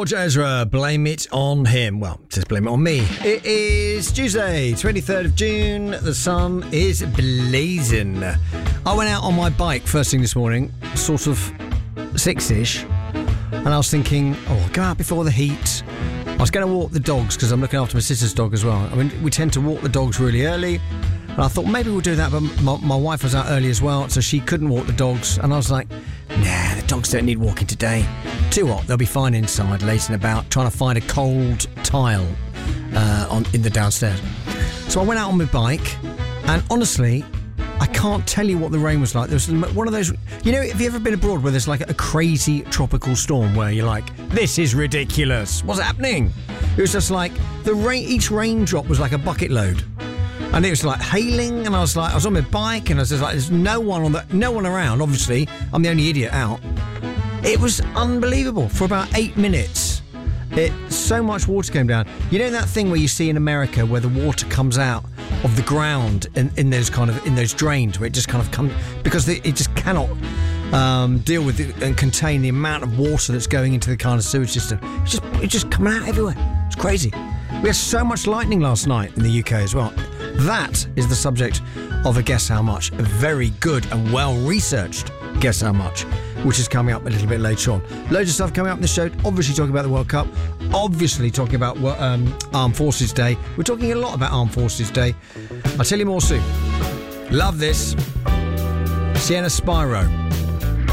George Ezra, blame it on him. Well, just blame it on me. It is Tuesday, 23rd of June. The sun is blazing. I went out on my bike first thing this morning, sort of 6-ish, and I was thinking, I'll go out before the heat. I was going to walk the dogs because I'm looking after my sister's dog as well. I mean, we tend to walk the dogs really early, and I thought maybe we'll do that, but my wife was out early as well, so she couldn't walk the dogs, and I was like, nah, the dogs don't need walking today. Too hot, they'll be fine inside, lazing about, trying to find a cold tile in the downstairs. So I went out on my bike, and honestly, I can't tell you what the rain was like. There was one of those, you know, have you ever been abroad where there's like a crazy tropical storm where you're like, this is ridiculous, what's happening? It was just like, each raindrop was like a bucket load. And it was like hailing, and I was on my bike, and I was just like, there's no one around, obviously. I'm the only idiot out. It was unbelievable. For about 8 minutes, so much water came down. You know that thing where you see in America where the water comes out of the ground in those drains where it just kind of comes, because it just cannot deal with it and contain the amount of water that's going into the kind of sewage system. It's just coming out everywhere. It's crazy. We had so much lightning last night in the UK as well. That is the subject of a Guess How Much, a very good and well-researched Guess How Much, which is coming up a little bit later on. Loads of stuff coming up in the show, obviously talking about the World Cup, obviously talking about Armed Forces Day. We're talking a lot about Armed Forces Day. I'll tell you more soon. Love this. Sienna Spyro.